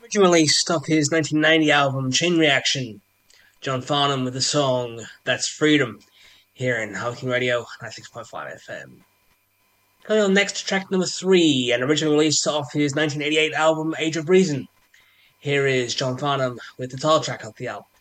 Originally released off his 1990 album Chain Reaction, John Farnham with the song That's Freedom, here in Hawking Radio 96.5 FM. Going on next to track number 3, an original release off his 1988 album Age of Reason. Here is John Farnham with the title track of the album.